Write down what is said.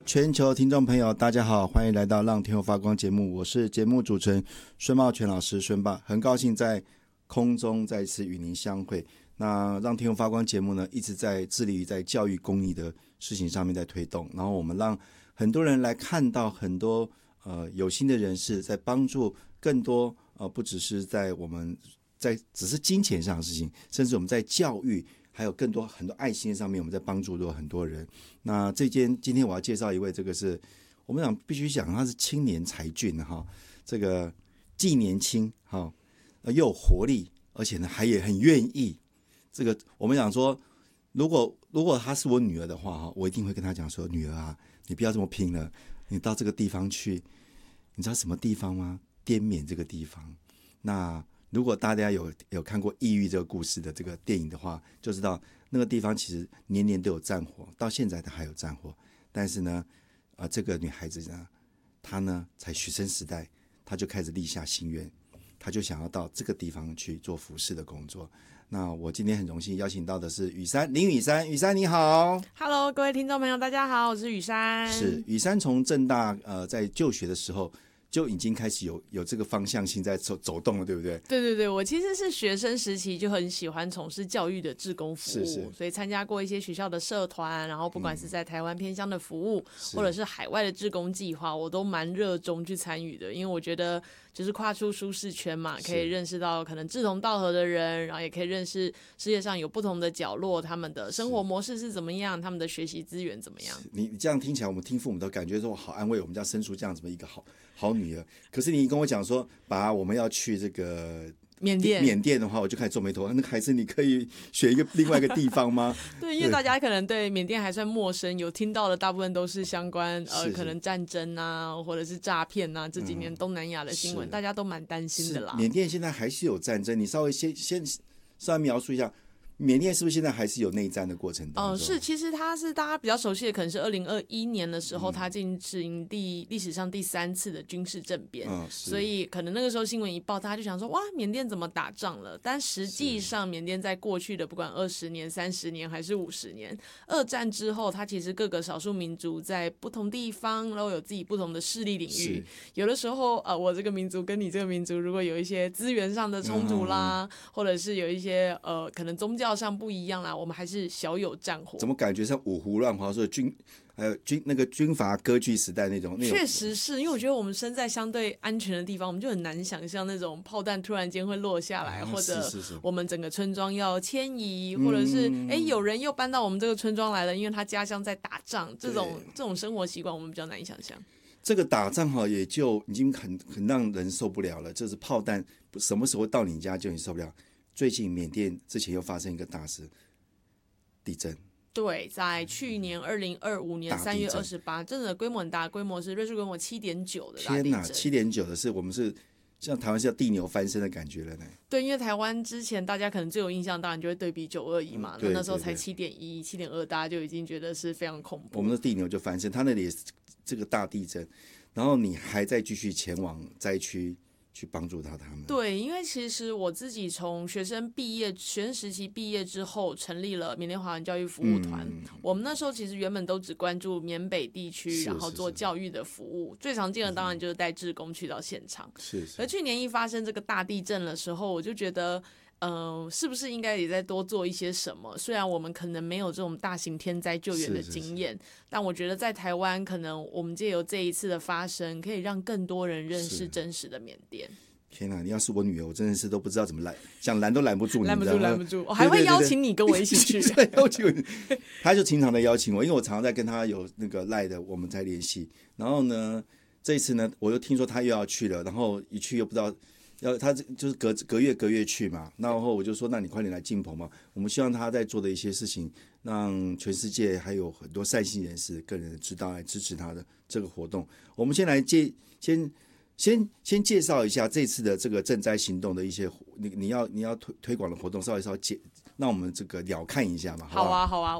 全球听众朋友大家好，欢迎来到让天后发光节目，我是节目主持人孙茂全老师孙爸，很高兴在空中再次与您相会。那让天后发光节目呢，一直在致力于在教育公益的事情上面在推动，然后我们让很多人来看到很多有心的人士在帮助更多不只是在我们在只是金钱上的事情，甚至我们在教育还有更多很多爱心上面，我们在帮助了很多人。那今天我要介绍一位，这个是我们讲必须讲他是青年才俊哈，这个既年轻哈，又有活力，而且呢还也很愿意。这个我们讲说，如果她是我女儿的话哈，我一定会跟她讲说，女儿啊，你不要这么拼了，你到这个地方去，你知道什么地方吗？滇缅这个地方。那如果大家有看过《异域》这个故事的这个电影的话，就知道那个地方其实年年都有战火，到现在它还有战火。但是呢，这个女孩子呢，她呢才学生时代，她就开始立下心愿，她就想要到这个地方去做服饰的工作。那我今天很荣幸邀请到的是林雨珊，雨珊你好。 Hello， 各位听众朋友，大家好，我是雨珊。 是雨珊从政大在就学的时候，就已经开始有这个方向性在走动了，对不对？ 对对对，我其实是学生时期就很喜欢从事教育的志工服务， 是所以参加过一些学校的社团，然后不管是在台湾偏乡的服务，或者是海外的志工计划，我都蛮热衷去参与的，因为我觉得就是跨出舒适圈嘛，可以认识到可能志同道合的人，然后也可以认识世界上有不同的角落，他们的生活模式是怎么样，他们的学习资源怎么样。 你这样听起来，我们听父母都感觉说好安慰，我们家生出这样子一个好女儿。可是你跟我讲说，爸，我们要去这个缅甸的话，我就开始皱眉头。那还是你可以选另外一个地方吗？ 对，因为大家可能对缅甸还算陌生，有听到的大部分都是相关可能战争啊，或者是诈骗啊，这几年东南亚的新闻，大家都蛮担心的啦。 缅甸现在还是有战争，你稍微先稍微描述一下。缅甸是不是现在还是有内战的过程当中？ 是，其实它是大家比较熟悉的，可能是2021年的时候，它进行历史上第3次的军事政变，所以可能那个时候新闻一报，大家就想说，哇，缅甸怎么打仗了？但实际上，缅甸在过去的不管20年、30年还是50年，二战之后，它其实各个少数民族在不同地方，然后有自己不同的势力领域。有的时候，我这个民族跟你这个民族，如果有一些资源上的冲突啦，或者是有一些可能宗教上不一样啦，我们还是小有战火。 怎么感觉像五胡乱华，说还有军阀割据时代那种？ 确实是因为我觉得我们身在相对安全的地方，我们就很难想象那种炮弹突然间会落下来，或者我们整个村庄要迁移，或者是有人又搬到我们这个村庄来了，因为他家乡在打仗，这种生活习惯我们比较难以想象。 这个打仗也就已经很让人受不了了，就是炮弹什么时候到你家就你受不了。最近缅甸之前又发生一个大事，地震。 对，在去年2025年3月28，真的规模很大，规模是瑞士规模7.9的大地震。天哪 ，7.9的是我们是像台湾是要地牛翻身的感觉了呢。 对，因为台湾之前大家可能最有印象，当然就会对比921嘛，那时候才7.1、7.2，大家就已经觉得是非常恐怖。 我们的地牛就翻身，他那里也是这个大地震，然后你还在继续前往灾区去帮助他们。 对，因为其实我自己从学生时期毕业之后，成立了缅甸华文教育服务团。我们那时候其实原本都只关注缅北地区，然后做教育的服务。最常见的当然就是带志工去到现场。而去年一发生这个大地震的时候，我就觉得是不是应该也再多做一些什么？虽然我们可能没有这种大型天灾救援的经验，但我觉得在台湾，可能我们借由这一次的发生，可以让更多人认识真实的缅甸。 天哪！你要是我女儿，我真的是都不知道怎么想拦都拦不住你， 拦不住。我还会邀请你跟我一起去。 邀请我，他就经常的邀请我，因为我常常在跟他有那个赖的，我们在联系。然后呢，这一次呢，我又听说他又要去了，然后一去又不知道。他就是隔月去嘛，然后我就说，那你快点来进棚嘛。我们希望他在做的一些事情，让全世界还有很多善心人士、个人知道来支持他的这个活动。我们先来先介绍一下这次的这个赈灾行动的一些你要推广的活动，稍微让我们这个了看一下嘛。 好啊。